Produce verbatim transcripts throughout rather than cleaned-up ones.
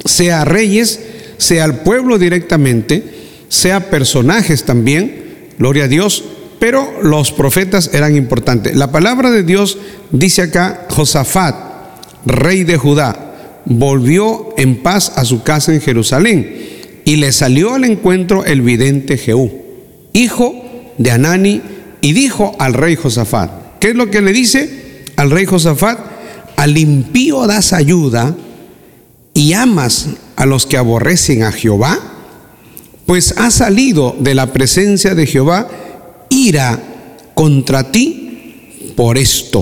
sea reyes, sea el pueblo directamente, sea personajes también, gloria a Dios, pero los profetas eran importantes. La palabra de Dios dice acá: Josafat, rey de Judá, volvió en paz a su casa en Jerusalén, y le salió al encuentro el vidente Jehú, hijo de Hanani, y dijo al rey Josafat. ¿Qué es lo que le dice al rey Josafat? Al impío das ayuda y amas a los que aborrecen a Jehová, pues ha salido de la presencia de Jehová ira contra ti por esto.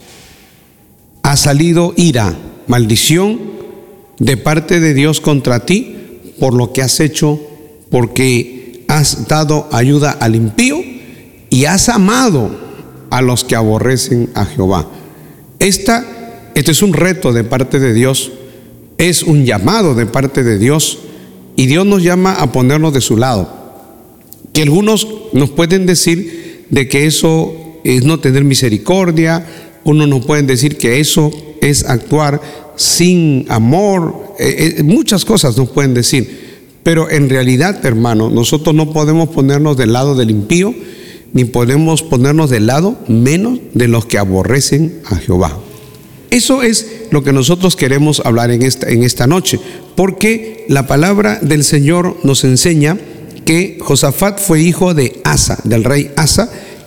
Ha salido ira, maldición de parte de Dios contra ti por lo que has hecho, porque has dado ayuda al impío y has amado a los que aborrecen a Jehová. Esta, este es un reto de parte de Dios, es un llamado de parte de Dios, y Dios nos llama a ponernos de su lado. Que algunos nos pueden decir de que eso es no tener misericordia, unos nos pueden decir que eso es actuar sin amor, eh, eh, muchas cosas nos pueden decir, pero en realidad, hermano, nosotros no podemos ponernos del lado del impío, ni podemos ponernos del lado menos de los que aborrecen a Jehová. Eso es lo que nosotros queremos hablar en esta, en esta noche, porque la palabra del Señor nos enseña que Josafat fue hijo de Asa, del rey Asa,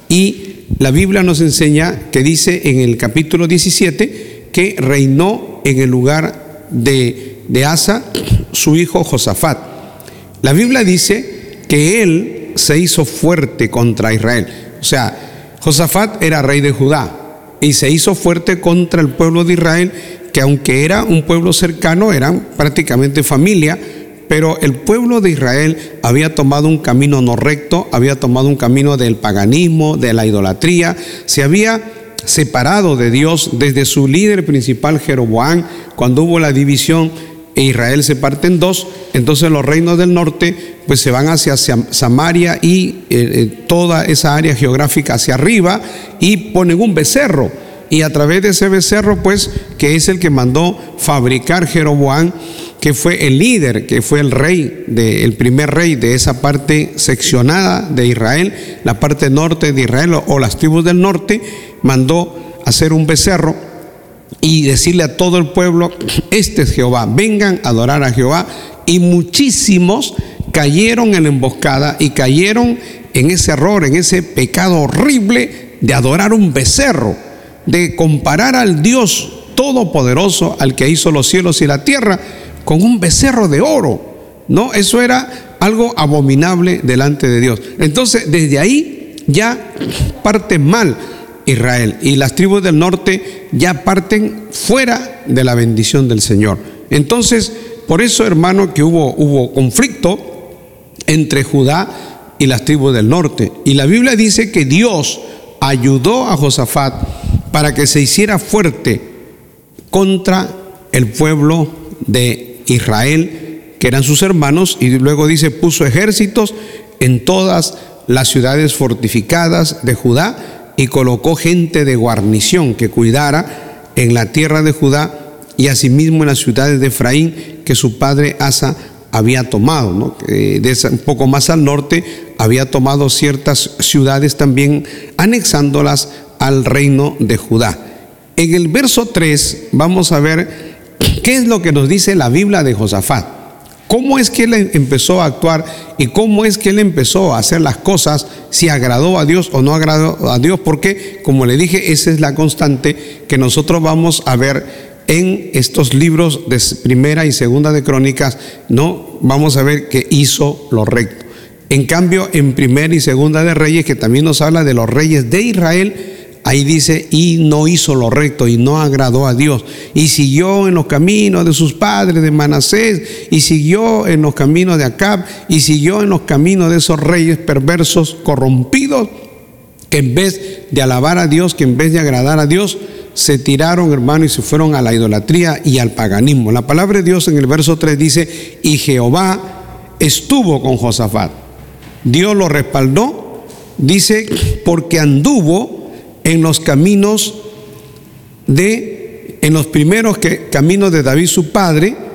y la Biblia nos enseña que dice en el capítulo diecisiete que reinó en el lugar de, de Asa su hijo Josafat. La Biblia dice que él se hizo fuerte contra Israel. O sea, Josafat era rey de Judá y se hizo fuerte contra el pueblo de Israel, que aunque era un pueblo cercano, eran prácticamente familia, pero el pueblo de Israel había tomado un camino no recto, había tomado un camino del paganismo, de la idolatría, se había separado de Dios desde su líder principal Jeroboam. Cuando hubo la división e Israel se parte en dos, entonces los reinos del norte pues se van hacia Samaria y eh, toda esa área geográfica hacia arriba, y ponen un becerro, y a través de ese becerro pues que es el que mandó fabricar Jeroboam, que fue el líder, que fue el rey, de, el primer rey de esa parte seccionada de Israel, la parte norte de Israel o, o las tribus del norte, mandó hacer un becerro y decirle a todo el pueblo: este es Jehová, vengan a adorar a Jehová. Y muchísimos cayeron en la emboscada y cayeron en ese error, en ese pecado horrible de adorar un becerro, de comparar al Dios todopoderoso, al que hizo los cielos y la tierra, con un becerro de oro. No, eso era algo abominable delante de Dios. Entonces, desde ahí ya parte mal Israel, y las tribus del norte ya parten fuera de la bendición del Señor. Entonces, por eso, hermano, que hubo, hubo conflicto entre Judá y las tribus del norte. Y la Biblia dice que Dios ayudó a Josafat para que se hiciera fuerte contra el pueblo de Israel, que eran sus hermanos, y luego dice, puso ejércitos en todas las ciudades fortificadas de Judá y colocó gente de guarnición que cuidara en la tierra de Judá y asimismo en las ciudades de Efraín que su padre Asa había tomado, ¿no? Eh, de esa, un poco más al norte había tomado ciertas ciudades también, anexándolas al reino de Judá. En el verso tres vamos a ver qué es lo que nos dice la Biblia de Josafat. ¿Cómo es que él empezó a actuar y cómo es que él empezó a hacer las cosas? Si agradó a Dios o no agradó a Dios, porque, como le dije, esa es la constante que nosotros vamos a ver en estos libros de Primera y Segunda de Crónicas. No vamos a ver que hizo lo recto. En cambio, en Primera y Segunda de Reyes, que también nos habla de los reyes de Israel, ahí dice, y no hizo lo recto y no agradó a Dios, y siguió en los caminos de sus padres, de Manasés, y siguió en los caminos de Acab, y siguió en los caminos de esos reyes perversos, corrompidos, que en vez de alabar a Dios, que en vez de agradar a Dios, se tiraron, hermano, y se fueron a la idolatría y al paganismo. La palabra de Dios en el verso tres dice, y Jehová estuvo con Josafat. Dios lo respaldó, dice, porque anduvo en los caminos de, en los primeros que, caminos de David su padre,